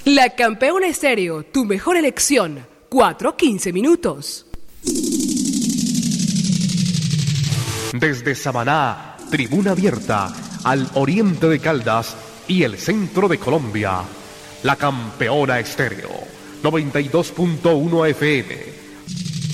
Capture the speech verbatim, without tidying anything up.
La Campeona Estéreo, tu mejor elección. cuatro quince minutos. Desde Samaná, tribuna abierta, al oriente de Caldas y el centro de Colombia. La Campeona Estéreo, noventa y dos punto uno F M.